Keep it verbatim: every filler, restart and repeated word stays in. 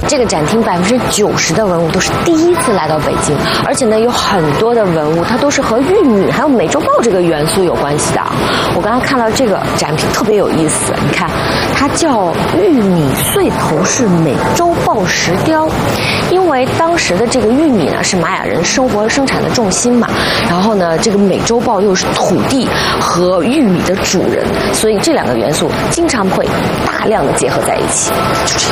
这个展厅百分之九十的文物都是第一次来到北京，而且呢有很多的文物它都是和玉米还有美洲豹这个元素有关系的。我刚刚看到这个展品特别有意思，你看它叫玉米穗头式美洲豹石雕，因为当时的这个玉米呢是玛雅人生活生产的重心嘛，然后呢这个美洲豹又是土地和玉米的主人，所以这两个元素经常会大量的结合在一起。